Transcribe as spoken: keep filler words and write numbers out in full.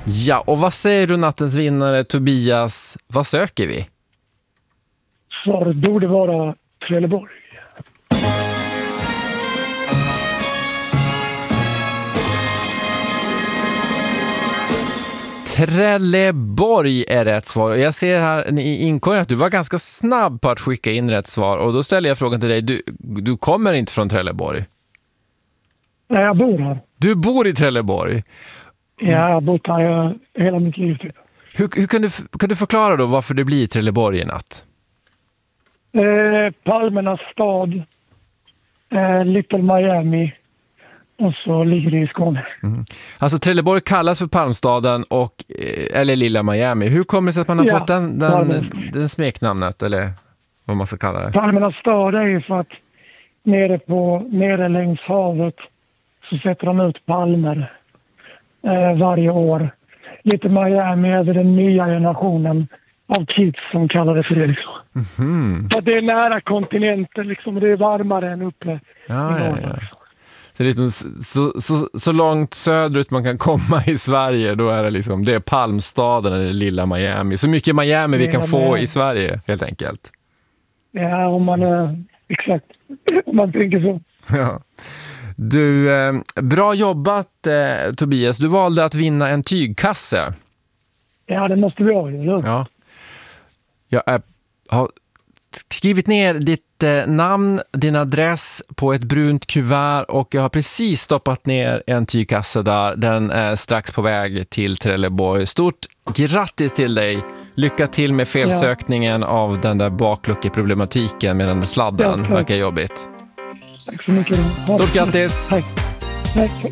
Ja, och vad säger du nattens vinnare Tobias? Vad söker vi? Svaret borde vara Trelleborg. Trelleborg är rätt svar. Jag ser här i inkorgen att du var ganska snabb på att skicka in rätt svar. Och då ställer jag frågan till dig. Du, du kommer inte från Trelleborg? Nej, jag bor här. Du bor i Trelleborg? Ja, jag har bott här hela mitt liv. Typ. Hur, hur kan, du, kan du förklara då varför det blir Trelleborg i natt? Eh, Palmernas stad. Eh, Little Miami. Och så ligger det i Skåne. Mm. Alltså Trelleborg kallas för Palmstaden och, eller Lilla Miami. Hur kommer det sig att man har ja, fått den, den, den smeknamnet eller vad man ska kalla det? Palmernas stad är ju för att nere, på, nere längs havet så sätter de ut palmer eh, varje år. Lite Miami över den nya generationen av kids som kallar det för det. Liksom. Mm-hmm. För det är nära kontinenten liksom, och det är varmare än uppe ja, i norr. Ja, ja. Så, det är liksom, så, så, så långt söderut man kan komma i Sverige, då är det liksom, det är Palmstaden eller Lilla Miami. Så mycket Miami vi kan ja, få i Sverige, helt enkelt. Ja, om man är, exakt, om man tänker så. Ja. Du, eh, bra jobbat eh, Tobias. Du valde att vinna en tygkasse. Ja, det måste vi ha. Ja. Ja. Jag är, har skrivit ner ditt eh, namn, din adress på ett brunt kuvert och jag har precis stoppat ner en tygkasse där. Den är strax på väg till Trelleborg. Stort grattis till dig. Lycka till med felsökningen ja. av den där bakluckeproblematiken med den där sladden. Ja, verkar jobbigt. Tack så mycket. Stort grattis. Tack. Tack.